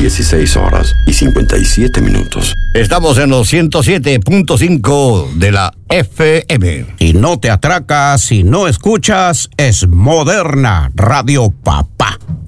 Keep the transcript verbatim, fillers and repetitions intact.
dieciséis horas y cincuenta y siete minutos. Estamos en los ciento siete punto cinco de la F M. Si no te atracas, si no escuchas, es Moderna Radio Papá.